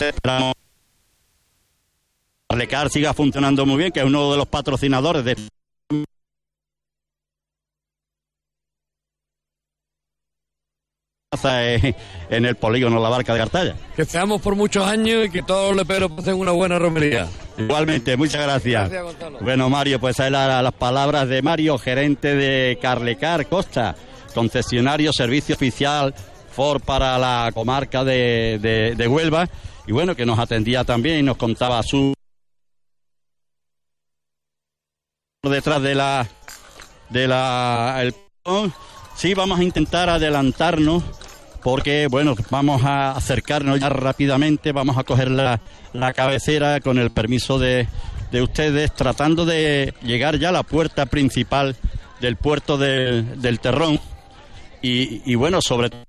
esperamos que Carlecar siga funcionando muy bien, que es uno de los patrocinadores de en el polígono La Barca de Cartaya. Que seamos por muchos años y que todos los leperos pasen una buena romería. Igualmente, muchas gracias. Gracias, Gonzalo. Bueno, Mario, pues ahí las palabras de Mario, gerente de Carlecar Costa, concesionario servicio oficial Ford para la comarca de Huelva, y bueno, que nos atendía también y nos contaba su detrás sí, vamos a intentar adelantarnos porque, bueno, vamos a acercarnos ya rápidamente, vamos a coger la cabecera con el permiso de ustedes, tratando de llegar ya a la puerta principal del puerto del Terrón y bueno, sobre todo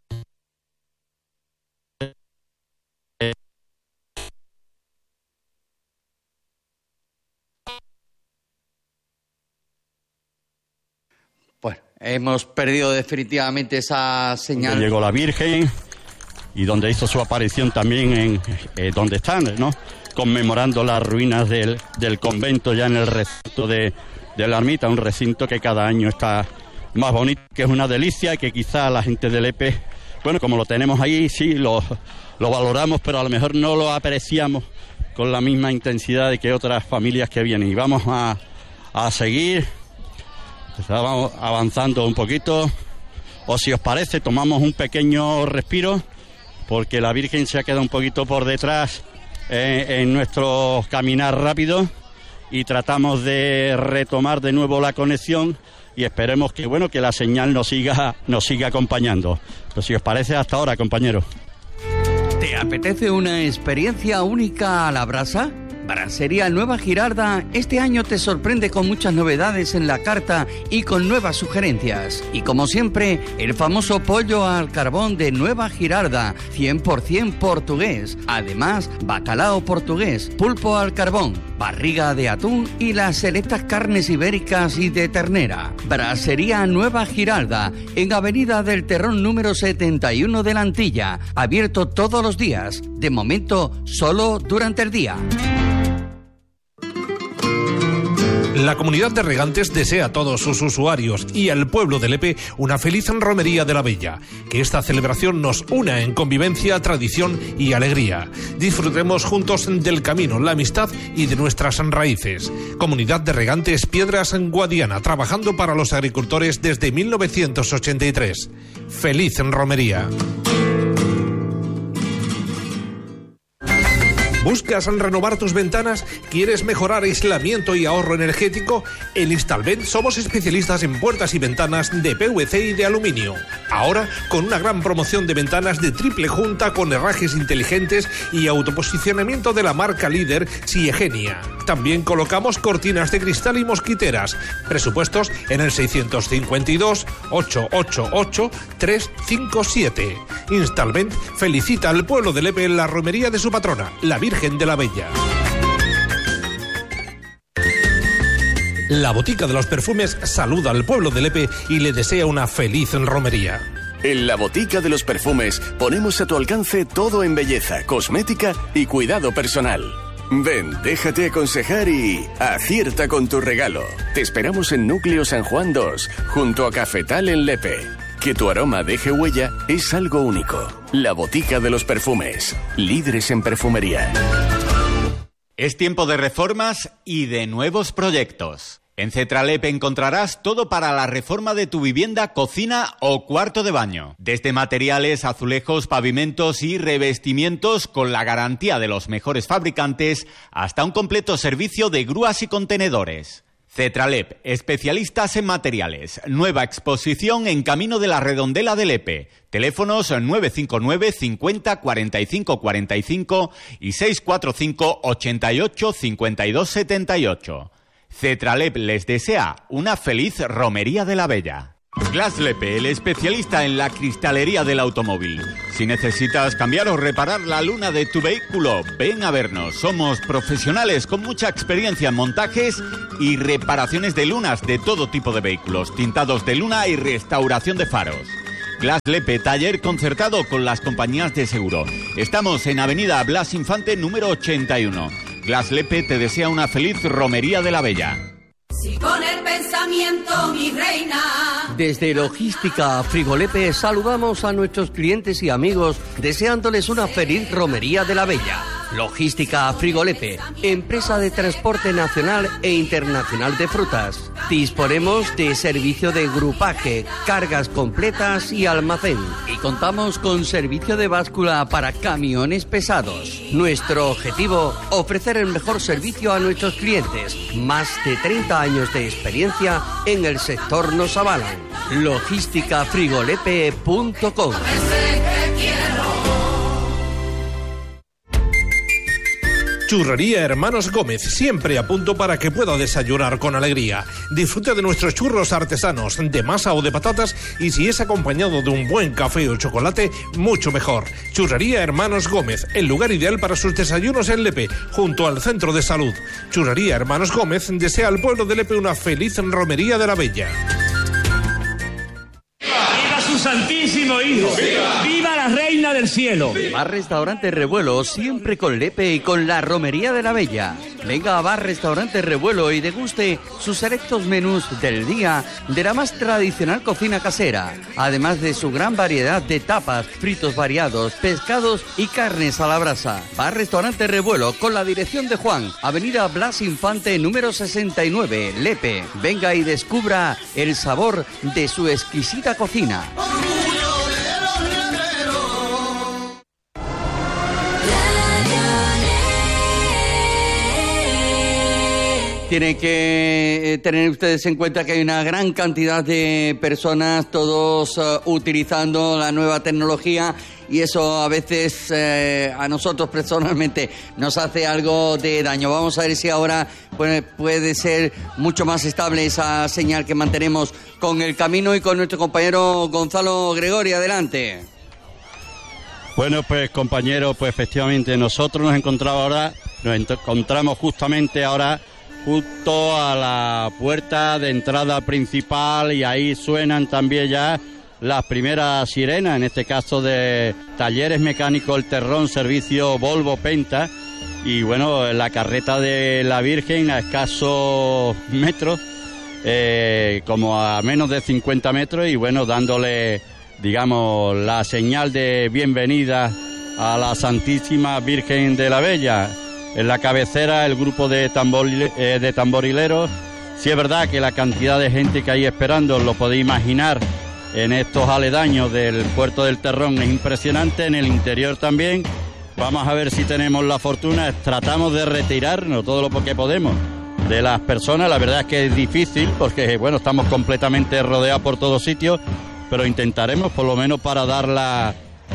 hemos perdido definitivamente esa señal. Donde llegó la Virgen y donde hizo su aparición también en donde están, ¿no? Conmemorando las ruinas del convento ya en el recinto de la ermita, un recinto que cada año está más bonito, que es una delicia y que quizá la gente de Lepe, bueno, como lo tenemos ahí, sí, lo valoramos, pero a lo mejor no lo apreciamos con la misma intensidad de que otras familias que vienen. Y vamos a seguir. Vamos avanzando un poquito, o si os parece tomamos un pequeño respiro porque la Virgen se ha quedado un poquito por detrás en nuestro caminar rápido y tratamos de retomar de nuevo la conexión y esperemos que, bueno, que la señal nos siga acompañando. Pero si os parece, hasta ahora, compañeros. ¿Te apetece una experiencia única a la brasa? Brasería Nueva Girarda este año te sorprende con muchas novedades en la carta y con nuevas sugerencias. Y como siempre, el famoso pollo al carbón de Nueva Girarda, 100% portugués. Además, bacalao portugués, pulpo al carbón, barriga de atún y las selectas carnes ibéricas y de ternera. Brasería Nueva Girarda, en Avenida del Terrón número 71 de la Antilla. Abierto todos los días, de momento solo durante el día. La comunidad de regantes desea a todos sus usuarios y al pueblo de Lepe una feliz romería de la Bella. Que esta celebración nos una en convivencia, tradición y alegría. Disfrutemos juntos del camino, la amistad y de nuestras raíces. Comunidad de regantes Piedras Guadiana, trabajando para los agricultores desde 1983. Feliz romería. ¿Buscas renovar tus ventanas? ¿Quieres mejorar aislamiento y ahorro energético? En Instalvent somos especialistas en puertas y ventanas de PVC y de aluminio. Ahora con una gran promoción de ventanas de triple junta con herrajes inteligentes y autoposicionamiento de la marca líder Siegenia. También colocamos cortinas de cristal y mosquiteras. Presupuestos en el 652 888 357. Instalvent felicita al pueblo de Lepe en la romería de su patrona, la Virgen de la Bella. La Botica de los Perfumes saluda al pueblo de Lepe y le desea una feliz romería. En la Botica de los Perfumes ponemos a tu alcance todo en belleza, cosmética y cuidado personal. Ven, déjate aconsejar y acierta con tu regalo. Te esperamos en Núcleo San Juan 2, junto a Cafetal en Lepe. Que tu aroma deje huella es algo único. La Botica de los Perfumes, líderes en perfumería. Es tiempo de reformas y de nuevos proyectos. En Cetralep encontrarás todo para la reforma de tu vivienda, cocina o cuarto de baño. Desde materiales, azulejos, pavimentos y revestimientos con la garantía de los mejores fabricantes hasta un completo servicio de grúas y contenedores. Cetralep, especialistas en materiales. Nueva exposición en Camino de la Redondela de Lepe. Teléfonos 959 50 45 45 y 645 88 52 78. Cetralep les desea una feliz romería de la Bella. Glass Lepe, el especialista en la cristalería del automóvil. Si necesitas cambiar o reparar la luna de tu vehículo, ven a vernos. Somos profesionales con mucha experiencia en montajes y reparaciones de lunas de todo tipo de vehículos, tintados de luna y restauración de faros. Glass Lepe, taller concertado con las compañías de seguro. Estamos en Avenida Blas Infante número 81. Glass Lepe te desea una feliz romería de la Bella. Si con el pensamiento, mi reina. Desde Logística Frigolepe saludamos a nuestros clientes y amigos deseándoles una feliz romería de la Bella. Logística Frigolepe, empresa de transporte nacional e internacional de frutas. Disponemos de servicio de grupaje, cargas completas y almacén. Y contamos con servicio de báscula para camiones pesados. Nuestro objetivo, ofrecer el mejor servicio a nuestros clientes. Más de 30 años de experiencia en el sector nos avalan. Logísticafrigolepe.com. Churrería Hermanos Gómez, siempre a punto para que pueda desayunar con alegría. Disfrute de nuestros churros artesanos, de masa o de patatas, y si es acompañado de un buen café o chocolate, mucho mejor. Churrería Hermanos Gómez, el lugar ideal para sus desayunos en Lepe, junto al centro de salud. Churrería Hermanos Gómez desea al pueblo de Lepe una feliz romería de la Bella. ¡Viva su santísimo Hijo! ¡Viva! ¡Viva la Reina del Cielo! Bar Restaurante Revuelo, siempre con Lepe y con la romería de la Bella. Venga a Bar Restaurante Revuelo y deguste sus selectos menús del día de la más tradicional cocina casera, además de su gran variedad de tapas, fritos variados, pescados y carnes a la brasa. Bar Restaurante Revuelo con la dirección de Juan, Avenida Blas Infante número 69, Lepe. Venga y descubra el sabor de su exquisita cocina. Tienen que tener ustedes en cuenta que hay una gran cantidad de personas, todos utilizando la nueva tecnología, y eso a veces a nosotros personalmente nos hace algo de daño. Vamos a ver si ahora puede ser mucho más estable esa señal que mantenemos con el camino y con nuestro compañero Gonzalo Gregorio. Adelante. Bueno, pues compañero, pues efectivamente nosotros nos encontramos justamente ahora justo a la puerta de entrada principal, y ahí suenan también ya las primeras sirenas, en este caso de Talleres Mecánicos El Terrón, servicio Volvo Penta, y bueno, la carreta de la Virgen a escasos metros, como a menos de 50 metros, y bueno, dándole, digamos, la señal de bienvenida a la Santísima Virgen de la Bella. En la cabecera el grupo de tamborileros. Sí es verdad que la cantidad de gente que hay esperando, lo podéis imaginar, en estos aledaños del puerto del Terrón es impresionante. En el interior también. Vamos a ver si tenemos la fortuna. Tratamos de retirarnos todo lo que podemos de las personas. La verdad es que es difícil porque bueno, estamos completamente rodeados por todos sitios, pero intentaremos por lo menos para dar la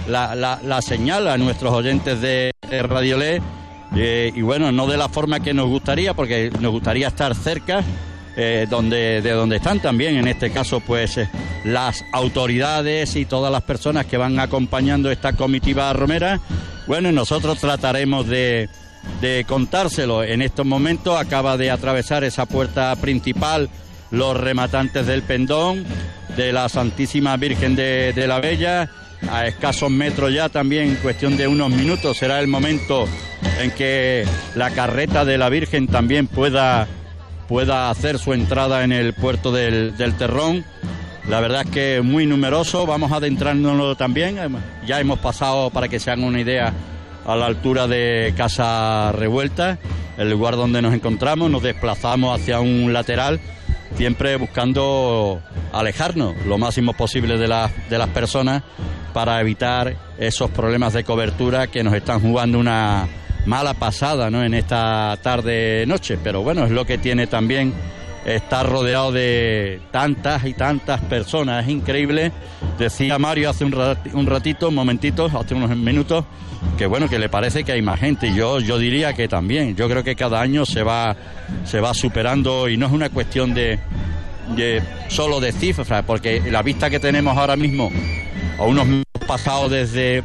señal a nuestros oyentes de Radio Le. Y bueno, no de la forma que nos gustaría, porque nos gustaría estar cerca de donde están también, en este caso, pues las autoridades y todas las personas que van acompañando esta comitiva romera. Bueno, nosotros trataremos de contárselo. En estos momentos acaba de atravesar esa puerta principal los rematantes del pendón de la Santísima Virgen de la Bella. A escasos metros ya, también en cuestión de unos minutos, será el momento en que la carreta de la Virgen también pueda hacer su entrada en el puerto del Terrón. La verdad es que muy numeroso. Vamos adentrándonos también. Ya hemos pasado, para que se hagan una idea, a la altura de Casa Revuelta, el lugar donde nos encontramos. Nos desplazamos hacia un lateral, siempre buscando alejarnos lo máximo posible de las personas, para evitar esos problemas de cobertura que nos están jugando una mala pasada, ¿no?, en esta tarde-noche. Pero bueno, es lo que tiene también estar rodeado de tantas y tantas personas. Es increíble. Decía Mario hace un ratito, un momentito, hace unos minutos, que bueno, que le parece que hay más gente. Yo diría que también. Yo creo que cada año se va superando, y no es una cuestión de solo de cifras, porque la vista que tenemos ahora mismo, a unos minutos pasados desde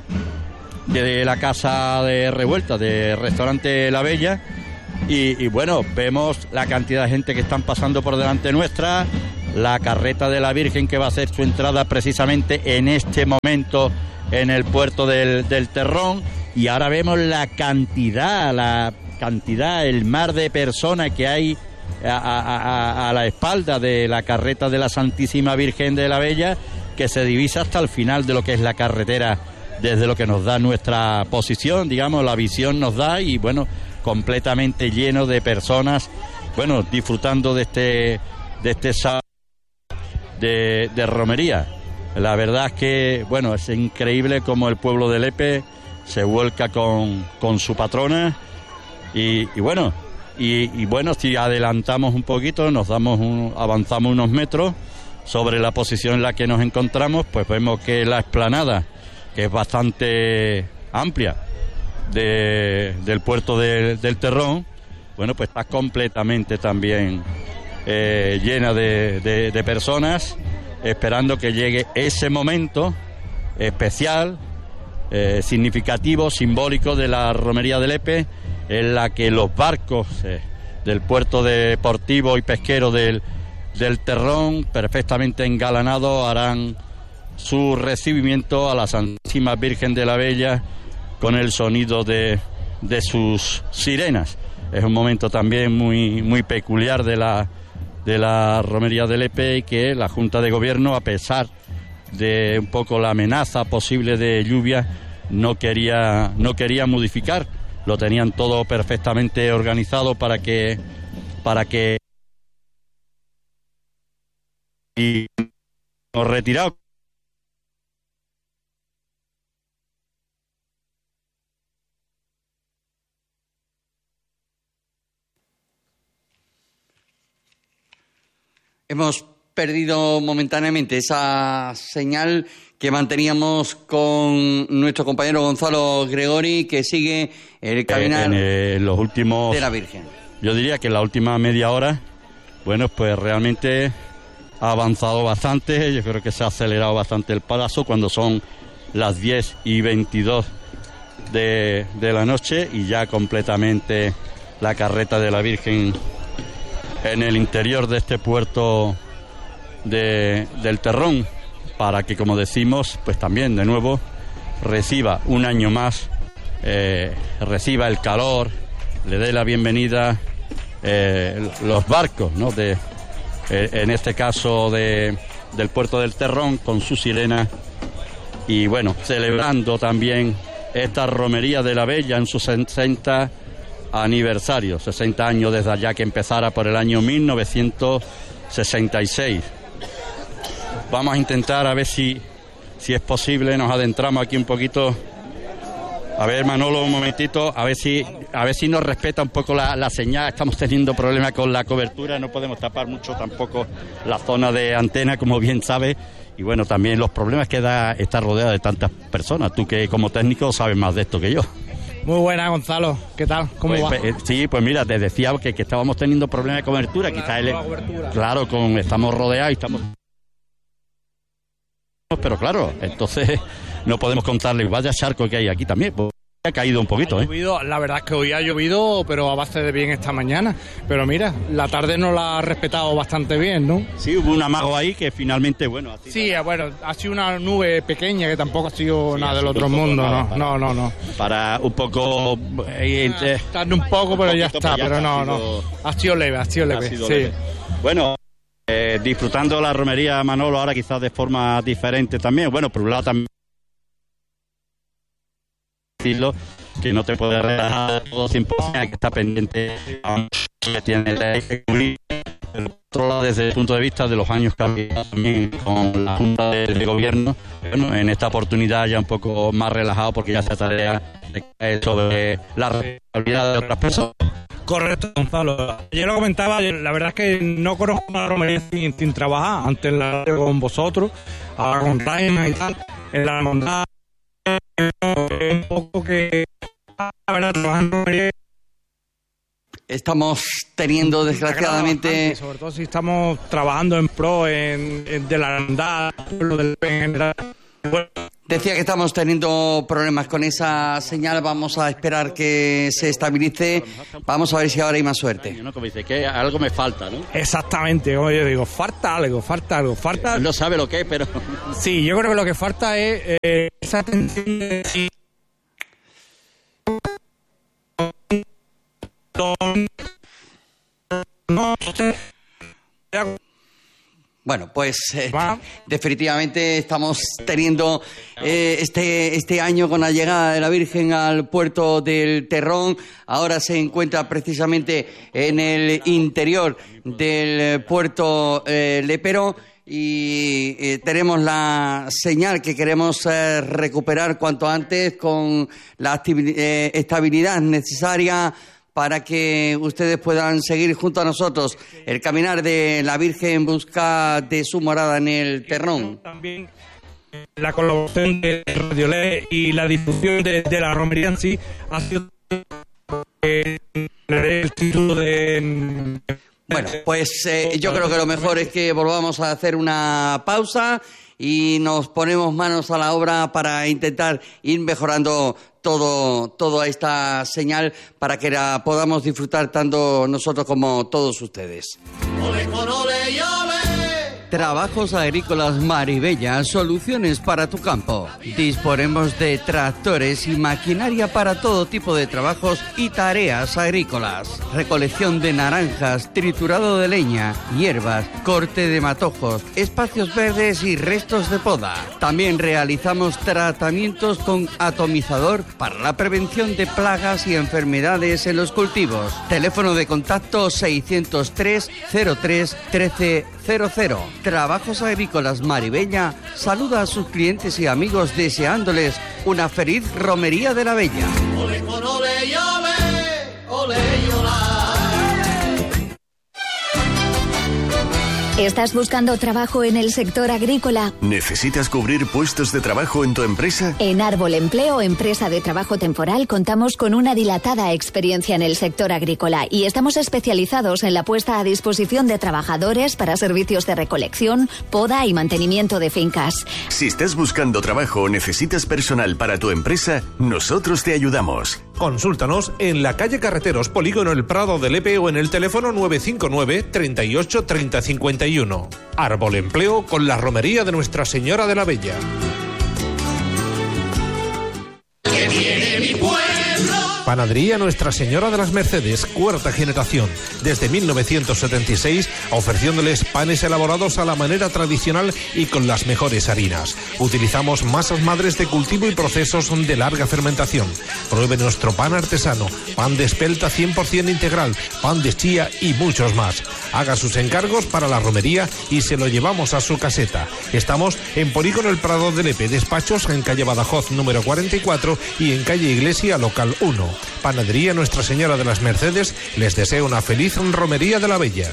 la Casa de Revuelta, de Restaurante La Bella, y bueno, vemos la cantidad de gente que están pasando por delante nuestra, la carreta de la Virgen que va a hacer su entrada precisamente en este momento en el puerto del Terrón, y ahora vemos la cantidad, el mar de personas que hay a la espalda de la carreta de la Santísima Virgen de la Bella, que se divisa hasta el final de lo que es la carretera, desde lo que nos da nuestra posición, digamos, la visión nos da, y bueno, completamente lleno de personas, bueno, disfrutando de este sábado de romería. La verdad es que, bueno, es increíble cómo el pueblo de Lepe se vuelca con su patrona, y bueno, si adelantamos un poquito, avanzamos unos metros sobre la posición en la que nos encontramos, pues vemos que la explanada, que es bastante amplia, del puerto del Terrón, bueno, pues está completamente también llena de personas, esperando que llegue ese momento especial, significativo, simbólico de la romería de Lepe, en la que los barcos del puerto deportivo y pesquero del Terrón, perfectamente engalanados, harán su recibimiento a la Santísima Virgen de la Bella con el sonido de sus sirenas. Es un momento también muy, muy peculiar de la romería de Lepe, y que la Junta de Gobierno, a pesar de un poco la amenaza posible de lluvia, no quería modificar. Lo tenían todo perfectamente organizado para que y nos retiramos. Hemos perdido momentáneamente esa señal que manteníamos con nuestro compañero Gonzalo Gregori, que sigue el caminar en los últimos, de la Virgen. Yo diría que en la última media hora, bueno, pues realmente ha avanzado bastante. Yo creo que se ha acelerado bastante el paso cuando son las 10:22 de la noche, y ya completamente la carreta de la Virgen en el interior de este puerto del Terrón, para que, como decimos, pues también de nuevo reciba un año más, reciba el calor, le dé la bienvenida los barcos, ¿no? En este caso del puerto del Terrón, con su sirena, y bueno, celebrando también esta romería de la Bella en su 60 aniversario, 60 años desde allá que empezara por el año 1966. Vamos a intentar a ver si es posible, nos adentramos aquí un poquito. A ver, Manolo, un momentito, a ver si nos respeta un poco la señal. Estamos teniendo problemas con la cobertura, no podemos tapar mucho tampoco la zona de antena, como bien sabes. Y bueno, también los problemas que da estar rodeada de tantas personas. Tú, que como técnico sabes más de esto que yo. Muy buena, Gonzalo. ¿Qué tal? ¿Cómo va? Sí, pues mira, te decía que estábamos teniendo problemas de cobertura. Quizás claro, estamos rodeados y estamos... Pero claro, entonces no podemos contarle vaya charco que hay aquí también. Pues ha caído un poquito, ha llovido, la verdad es que hoy ha llovido, pero a base de bien esta mañana. Pero mira, la tarde nos la ha respetado bastante bien, ¿no? Sí, hubo un amago ahí que finalmente, bueno... Sí, bueno, ha sido una nube pequeña que tampoco ha sido nada del otro mundo, ¿no? No. Para un poco... Tarde un poco, pero ya está, pero no. Ha sido leve, sí. Leve. Bueno... disfrutando la romería, Manolo, ahora quizás de forma diferente también. Bueno, por un lado también decirlo, que no te puedes relajar todo 100%, que está pendiente que tiene la ejecutiva. Pero por otro lado, desde el punto de vista de los años que ha habido también con la Junta de Gobierno, bueno, en esta oportunidad ya un poco más relajado, porque ya se tarea sobre la responsabilidad de otras personas. Correcto, Gonzalo. Yo lo comentaba, la verdad es que no conozco una romería sin trabajar. Antes la radio con vosotros, ahora con Raima y tal. En la hermandad, un poco que, la verdad, trabajar en romería. Estamos teniendo, desgraciadamente... Sobre todo si estamos trabajando en pro de la hermandad, lo del en general. Bueno, decía que estamos teniendo problemas con esa señal. Vamos a esperar que se estabilice. Vamos a ver si ahora hay más suerte. Como dice, que algo me falta, ¿no? Exactamente, como yo digo, falta algo. No sabe lo que es, pero... Sí, yo creo que lo que falta es esa atención Bueno, pues definitivamente estamos teniendo este año con la llegada de la Virgen al puerto del Terrón. Ahora se encuentra precisamente en el interior del puerto Lepero y tenemos la señal que queremos recuperar cuanto antes con la estabilidad necesaria para que ustedes puedan seguir junto a nosotros el caminar de la Virgen en busca de su morada en el Terrón. También la colaboración de Radio Le y la difusión de la romería en sí ha sido el título de... Bueno, pues yo creo que lo mejor es que volvamos a hacer una pausa y nos ponemos manos a la obra para intentar ir mejorando toda esta señal para que la podamos disfrutar tanto nosotros como todos ustedes. Ole con ole y ole. Trabajos Agrícolas Maribella, soluciones para tu campo. Disponemos de tractores y maquinaria para todo tipo de trabajos y tareas agrícolas. Recolección de naranjas, triturado de leña, hierbas, corte de matojos, espacios verdes y restos de poda. También realizamos tratamientos con atomizador para la prevención de plagas y enfermedades en los cultivos. Teléfono de contacto 603 03 1300. Trabajos Agrícolas Maribella saluda a sus clientes y amigos deseándoles una feliz romería de la Bella. Ole con ole y ole, ole y ole. ¿Estás buscando trabajo en el sector agrícola? ¿Necesitas cubrir puestos de trabajo en tu empresa? En Árbol Empleo, empresa de trabajo temporal, contamos con una dilatada experiencia en el sector agrícola y estamos especializados en la puesta a disposición de trabajadores para servicios de recolección, poda y mantenimiento de fincas. Si estás buscando trabajo o necesitas personal para tu empresa, nosotros te ayudamos. Consúltanos en la calle Carreteros, Polígono El Prado de Lepe o en el teléfono 959 38 30 51. Árbol Empleo con la romería de Nuestra Señora de la Bella. Que viene mi pueblo. Panadería Nuestra Señora de las Mercedes, cuarta generación, desde 1976, ofreciéndoles panes elaborados a la manera tradicional y con las mejores harinas. Utilizamos masas madres de cultivo y procesos de larga fermentación. Pruebe nuestro pan artesano, pan de espelta 100% integral, pan de chía y muchos más. Haga sus encargos para la romería y se lo llevamos a su caseta. Estamos en Polígono El Prado de Lepe, despachos en calle Badajoz número 44 y en calle Iglesia local 1. Panadería Nuestra Señora de las Mercedes les desea una feliz romería de la Bella.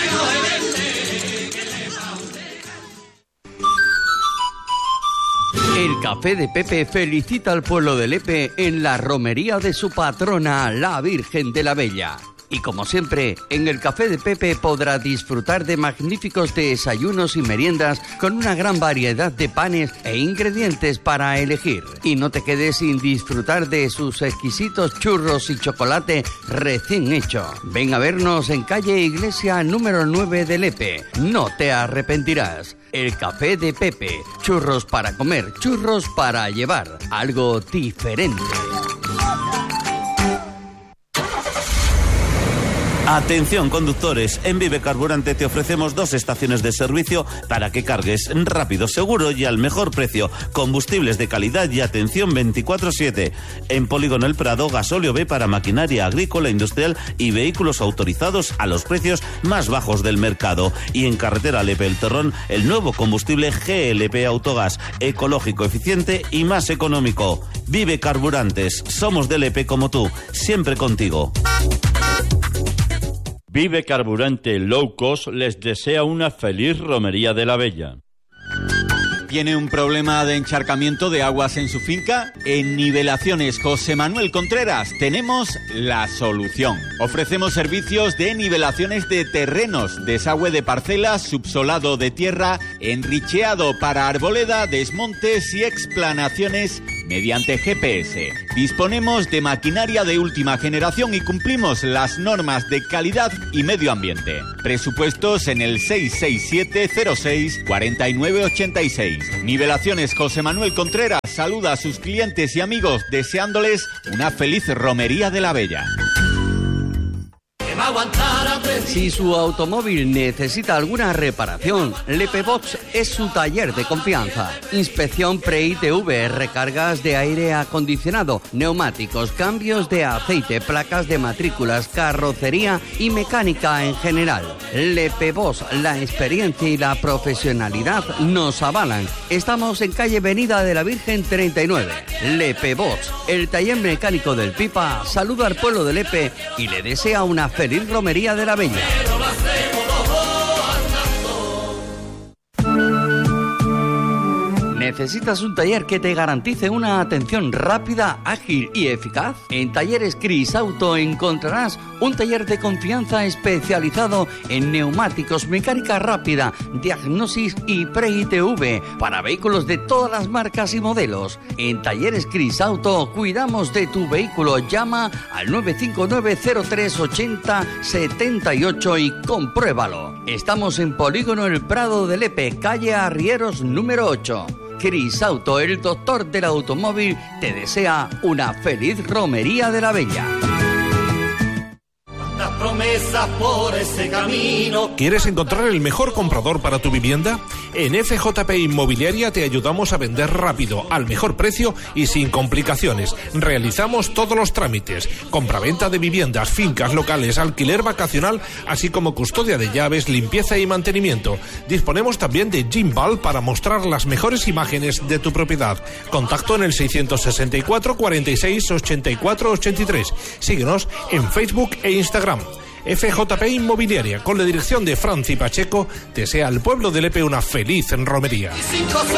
El Café de Pepe felicita al pueblo de Lepe en la romería de su patrona, la Virgen de la Bella. Y como siempre, en el Café de Pepe podrá disfrutar de magníficos desayunos y meriendas con una gran variedad de panes e ingredientes para elegir. Y no te quedes sin disfrutar de sus exquisitos churros y chocolate recién hecho. Ven a vernos en calle Iglesia número 9 de Lepe. No te arrepentirás. El Café de Pepe. Churros para comer, churros para llevar. Algo diferente. Atención conductores, en Vive Carburante te ofrecemos 2 estaciones de servicio para que cargues rápido, seguro y al mejor precio. Combustibles de calidad y atención 24/7. En Polígono El Prado, gasóleo B para maquinaria agrícola, industrial y vehículos autorizados a los precios más bajos del mercado. Y en carretera Lepe El Terrón, el nuevo combustible GLP Autogas, ecológico, eficiente y más económico. Vive Carburantes, somos de Lepe como tú, siempre contigo. Vive Carburante Low Cost les desea una feliz romería de la Bella. ¿Tiene un problema de encharcamiento de aguas en su finca? En Nivelaciones José Manuel Contreras tenemos la solución. Ofrecemos servicios de nivelaciones de terrenos, desagüe de parcelas, subsolado de tierra, enricheado para arboleda, desmontes y explanaciones mediante GPS. Disponemos de maquinaria de última generación y cumplimos las normas de calidad y medio ambiente. Presupuestos en el 667 06 49 86. Nivelaciones José Manuel Contreras saluda a sus clientes y amigos deseándoles una feliz romería de la Bella. va a aguantar a tres. Si su automóvil necesita alguna reparación, Lepebox es su taller de confianza. Inspección pre-ITV, recargas de aire acondicionado, neumáticos, cambios de aceite, placas de matrículas, carrocería y mecánica en general. Lepebox, la experiencia y la profesionalidad nos avalan. Estamos en calle Avenida de la Virgen 39. Lepebox, el taller mecánico del Pipa, saluda al pueblo de Lepe y le desea una feliz romería de la Bella. ¿Necesitas un taller que te garantice una atención rápida, ágil y eficaz? En Talleres Cris Auto encontrarás un taller de confianza especializado en neumáticos, mecánica rápida, diagnosis y pre-ITV para vehículos de todas las marcas y modelos. En Talleres Cris Auto cuidamos de tu vehículo. Llama al 959-0380-78 y compruébalo. Estamos en Polígono El Prado de Lepe, calle Arrieros número 8. Cris Auto, el doctor del automóvil, te desea una feliz romería de la Bella. Promesas por ese camino. ¿Quieres encontrar el mejor comprador para tu vivienda? En FJP Inmobiliaria te ayudamos a vender rápido, al mejor precio y sin complicaciones. Realizamos todos los trámites: compraventa de viviendas, fincas locales, alquiler vacacional, así como custodia de llaves, limpieza y mantenimiento. Disponemos también de Gimbal para mostrar las mejores imágenes de tu propiedad. Contacto en el 664 46 84 83. Síguenos en Facebook e Instagram. FJP Inmobiliaria, con la dirección de Franci Pacheco, desea al pueblo de Lepe una feliz romería.